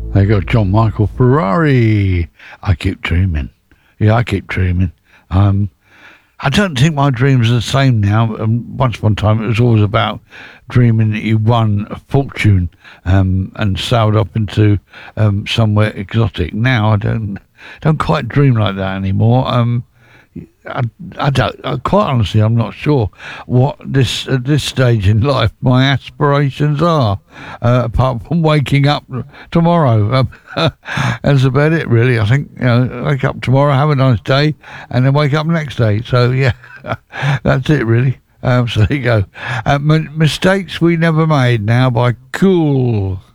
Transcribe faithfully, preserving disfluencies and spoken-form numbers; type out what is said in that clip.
They got John Michael Ferrari. I keep dreaming. Yeah, I keep dreaming. Um, I don't think my dreams are the same now. Um, once upon a time, it was always about dreaming that you won a fortune um, and sailed up into um, somewhere exotic. Now I don't don't quite dream like that anymore. Um, I, I don't. I, quite honestly, I'm not sure what this at this stage in life my aspirations are. Uh, apart from waking up tomorrow, um, that's about it, really. I think you know, wake up tomorrow, have a nice day, and then wake up next day. So yeah, that's it, really. Um, so there you go. Uh, m- mistakes we never made. Now by Cool.